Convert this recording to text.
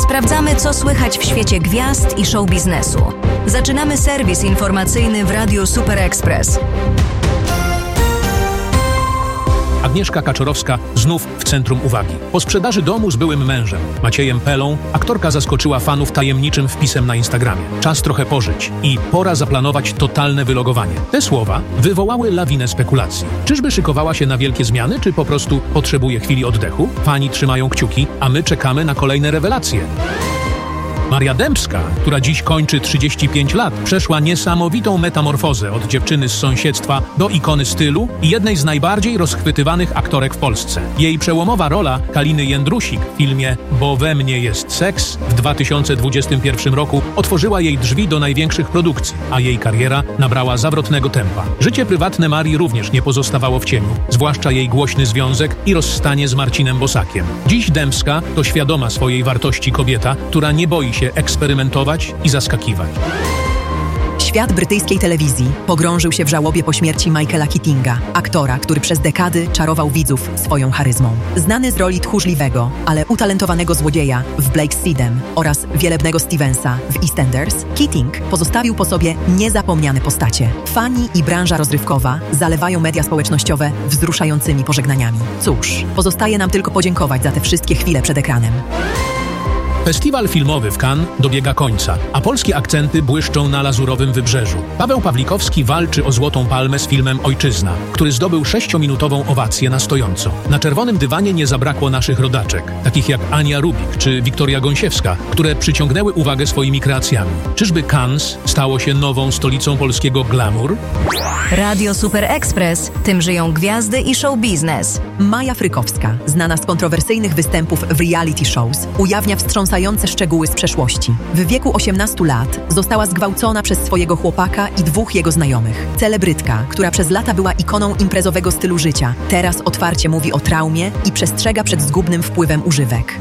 Sprawdzamy, co słychać w świecie gwiazd i show biznesu. Zaczynamy serwis informacyjny w Radiu Super Express. Agnieszka Kaczorowska znów w centrum uwagi. Po sprzedaży domu z byłym mężem, Maciejem Pelą, aktorka zaskoczyła fanów tajemniczym wpisem na Instagramie. Czas trochę pożyć i pora zaplanować totalne wylogowanie. Te słowa wywołały lawinę spekulacji. Czyżby szykowała się na wielkie zmiany, czy po prostu potrzebuje chwili oddechu? Fani trzymają kciuki, a my czekamy na kolejne rewelacje. Maria Dębska, która dziś kończy 35 lat, przeszła niesamowitą metamorfozę od dziewczyny z sąsiedztwa do ikony stylu i jednej z najbardziej rozchwytywanych aktorek w Polsce. Jej przełomowa rola Kaliny Jędrusik w filmie Bo we mnie jest seks w 2021 roku otworzyła jej drzwi do największych produkcji, a jej kariera nabrała zawrotnego tempa. Życie prywatne Marii również nie pozostawało w cieniu, zwłaszcza jej głośny związek i rozstanie z Marcinem Bosakiem. Dziś Dębska to świadoma swojej wartości kobieta, która nie boi się eksperymentować i zaskakiwać. Świat brytyjskiej telewizji pogrążył się w żałobie po śmierci Michaela Keatinga, aktora, który przez dekady czarował widzów swoją charyzmą. Znany z roli tchórzliwego, ale utalentowanego złodzieja w Blake Seedem oraz wielebnego Stevensa w EastEnders, Keating pozostawił po sobie niezapomniane postacie. Fani i branża rozrywkowa zalewają media społecznościowe wzruszającymi pożegnaniami. Cóż, pozostaje nam tylko podziękować za te wszystkie chwile przed ekranem. Festiwal filmowy w Cannes dobiega końca, a polskie akcenty błyszczą na lazurowym wybrzeżu. Paweł Pawlikowski walczy o Złotą Palmę z filmem Ojczyzna, który zdobył 6-minutową owację na stojąco. Na czerwonym dywanie nie zabrakło naszych rodaczek, takich jak Ania Rubik czy Wiktoria Gąsiewska, które przyciągnęły uwagę swoimi kreacjami. Czyżby Cannes stało się nową stolicą polskiego glamour? Radio Super Express, tym żyją gwiazdy i show biznes. Maja Frykowska, znana z kontrowersyjnych występów w reality shows, ujawnia wstrząsające szczegóły z przeszłości. W wieku 18 lat została zgwałcona przez swojego chłopaka i 2 jego znajomych. Celebrytka, która przez lata była ikoną imprezowego stylu życia, teraz otwarcie mówi o traumie i przestrzega przed zgubnym wpływem używek.